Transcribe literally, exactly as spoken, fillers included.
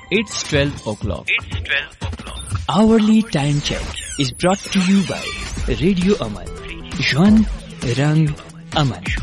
It's twelve o'clock. It's twelve o'clock. Hourly time check is brought to you by Radio Aman. Juan Rang Aman.